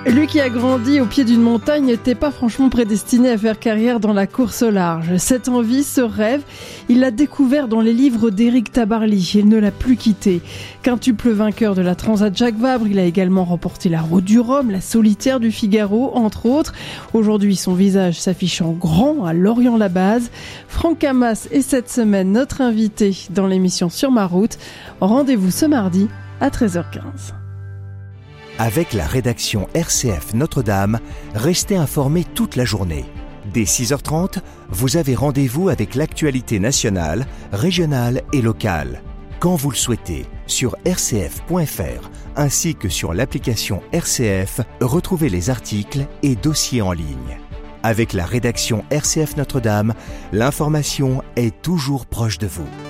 Lui qui a grandi au pied d'une montagne n'était pas franchement prédestiné à faire carrière dans la course au large. Cette envie, ce rêve, il l'a découvert dans les livres d'Éric Tabarly. Il ne l'a plus quitté. Quintuple vainqueur de la Transat Jacques Vabre, il a également remporté la Route du Rhum, la Solitaire du Figaro, entre autres. Aujourd'hui, son visage s'affiche en grand à Lorient-la-Base. Franck Hamas est cette semaine notre invité dans l'émission Sur ma route. Rendez-vous ce mardi à 13h15. Avec la rédaction RCF Notre-Dame, restez informés toute la journée. Dès 6h30, vous avez rendez-vous avec l'actualité nationale, régionale et locale. Quand vous le souhaitez, sur rcf.fr ainsi que sur l'application RCF, retrouvez les articles et dossiers en ligne. Avec la rédaction RCF Notre-Dame, l'information est toujours proche de vous.